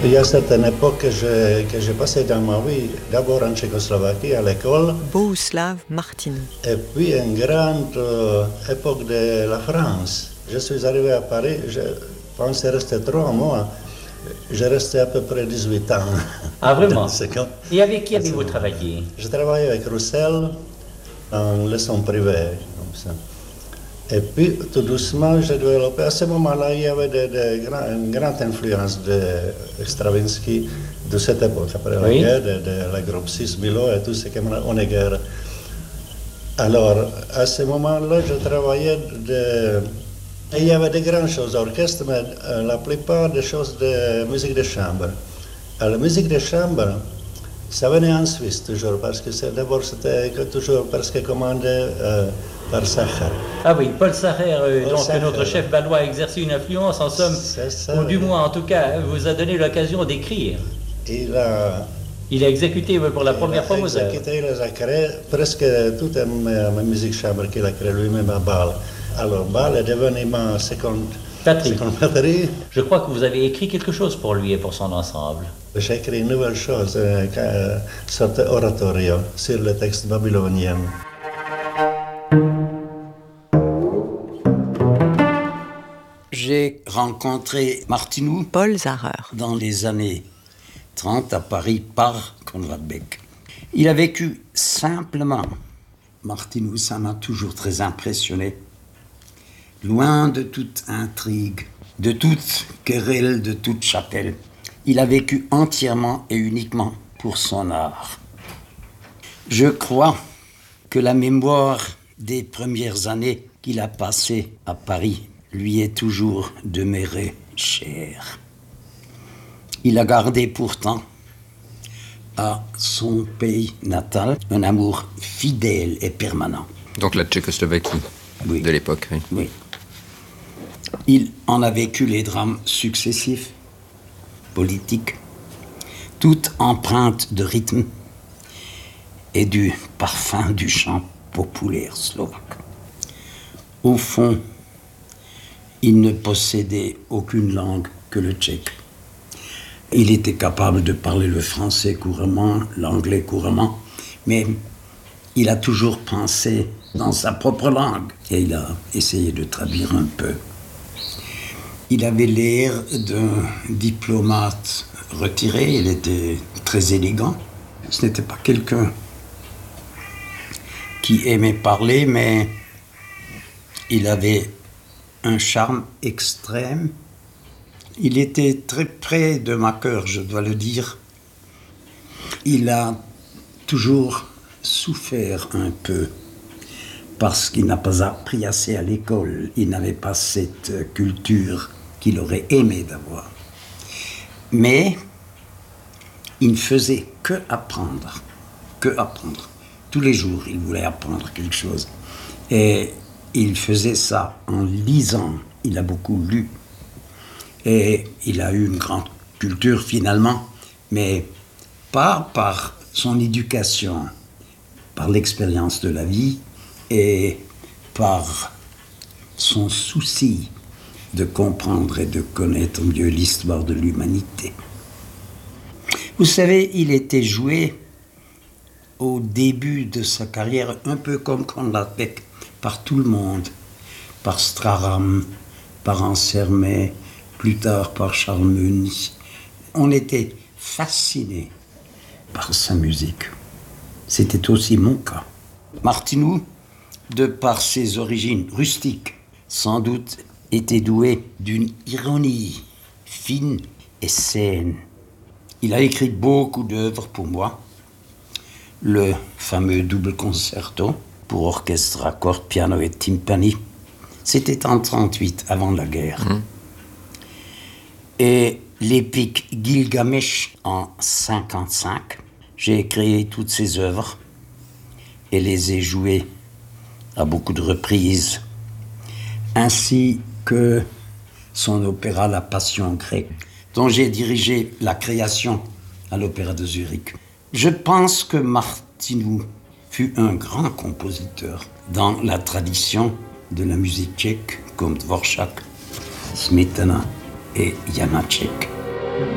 Il y a certaines époques que j'ai passées dans ma vie, d'abord en Tchécoslovaquie, à l'école. Bohuslav Martinou. Et puis une grande époque de la France. Je suis arrivé à Paris, je pensais rester 3 mois. J'ai resté à peu près 18 ans. Ah, vraiment? Et avec qui avez-vous travaillé? Je travaillais avec Roussel en leçon privée, comme ça. Et puis, tout doucement, j'ai développé. À ce moment-là, il y avait une grande influence de Stravinsky de cette époque, après la guerre, de la groupe 6 Milo et tout ce qu'on est guerre. Alors, à ce moment-là, je travaillais il y avait de grandes choses d'orchestre, mais la plupart des choses de musique de chambre. Alors, la musique de chambre, ça venait en Suisse toujours, parce que d'abord c'était toujours presque commandé par Sacher. Ah oui, Paul Sacher, donc notre chef balois, a exercé une influence, en somme, ou du moins en tout cas, vous a donné l'occasion d'écrire. Il a exécuté pour la première fois Mozart. Il a créé presque toute ma musique chambre qu'il a créée lui-même à Bâle. Alors Bâle est devenu ma seconde patrie. Je crois que vous avez écrit quelque chose pour lui et pour son ensemble. J'ai écrit une nouvelle chose, une sorte d'oratorio sur le texte babylonien. J'ai rencontré Martinou Paul Zarer dans les années 30 à Paris par Conrad Beck. Il a vécu simplement. Martinou, ça m'a toujours très impressionné. Loin de toute intrigue, de toute querelle, de toute chapelle. Il a vécu entièrement et uniquement pour son art. Je crois que la mémoire des premières années qu'il a passées à Paris lui est toujours demeurée chère. Il a gardé pourtant à son pays natal un amour fidèle et permanent. Donc la Tchécoslovaquie de l'époque. Oui. Il en a vécu les drames successifs, politiques, toute empreinte de rythme et du parfum du chant populaire slovaque. Au fond, il ne possédait aucune langue que le tchèque. Il était capable de parler le français couramment, l'anglais couramment, mais il a toujours pensé dans sa propre langue et il a essayé de traduire un peu. Il avait l'air d'un diplomate retiré, il était très élégant. Ce n'était pas quelqu'un qui aimait parler, mais il avait un charme extrême. Il était très près de ma cœur, je dois le dire. Il a toujours souffert un peu parce qu'il n'a pas appris assez à l'école. Il n'avait pas cette culture qu'il aurait aimé d'avoir. Mais il ne faisait que apprendre. Tous les jours, il voulait apprendre quelque chose. Et il faisait ça en lisant. Il a beaucoup lu. Et il a eu une grande culture finalement, mais pas par son éducation, par l'expérience de la vie et par son souci de comprendre et de connaître mieux l'histoire de l'humanité. Vous savez, il était joué au début de sa carrière un peu comme Conrad Beck, par tout le monde, par Straram, par Ansermet, plus tard par Charles Meunier. On était fascinés par sa musique. C'était aussi mon cas. Martinou, de par ses origines rustiques, sans doute était doué d'une ironie fine et saine. Il a écrit beaucoup d'œuvres pour moi. Le fameux double concerto pour orchestre à cordes, piano et timpani. C'était en 1938, avant la guerre. Et l'épique Gilgamesh en 1955. J'ai créé toutes ces œuvres et les ai jouées à beaucoup de reprises, ainsi que son opéra La Passion grecque, dont j'ai dirigé la création à l'Opéra de Zurich. Je pense que Martinou fut un grand compositeur dans la tradition de la musique tchèque, comme Dvořák, Smetana et Janáček.